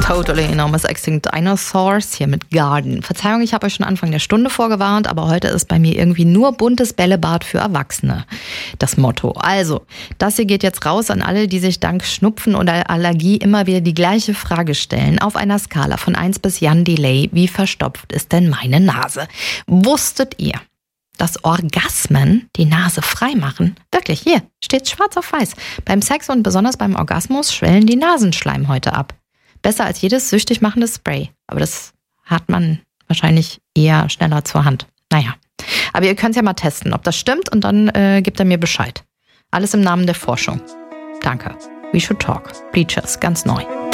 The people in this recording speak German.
Totally Enormous Extinct Dinosaurs hier mit Garden. Verzeihung, ich habe euch schon Anfang der Stunde vorgewarnt, aber heute ist bei mir irgendwie nur buntes Bällebad für Erwachsene das Motto. Also, das hier geht jetzt raus an alle, die sich dank Schnupfen oder Allergie immer wieder die gleiche Frage stellen. Auf einer Skala von 1 bis Jan Delay, wie verstopft ist denn meine Nase? Wusstet ihr, dass Orgasmen die Nase frei machen? Wirklich, hier steht schwarz auf weiß. Beim Sex und besonders beim Orgasmus schwellen die Nasenschleimhäute ab. Besser als jedes süchtig machendes Spray. Aber das hat man wahrscheinlich eher schneller zur Hand. Naja, aber ihr könnt es ja mal testen, ob das stimmt und dann gebt ihr mir Bescheid. Alles im Namen der Forschung. Danke. We Should Talk. Bleachers, ganz neu.